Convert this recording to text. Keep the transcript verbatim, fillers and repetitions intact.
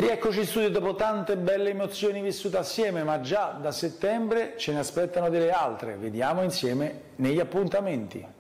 Rieccoci in studio dopo tante belle emozioni vissute assieme, ma già da settembre ce ne aspettano delle altre. Vediamo insieme negli appuntamenti.